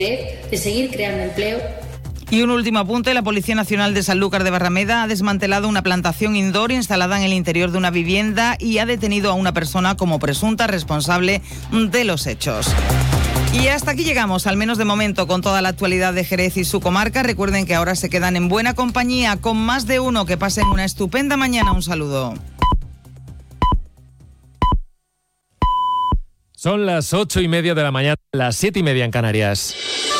de seguir creando empleo. Y un último apunte, la Policía Nacional de Sanlúcar de Barrameda ha desmantelado una plantación indoor instalada en el interior de una vivienda y ha detenido a una persona como presunta responsable de los hechos. Y hasta aquí llegamos, al menos de momento, con toda la actualidad de Jerez y su comarca. Recuerden que ahora se quedan en buena compañía con Más de Uno. Que pasen una estupenda mañana. Un saludo. Son las 8:30 de la mañana, las 7:30 en Canarias.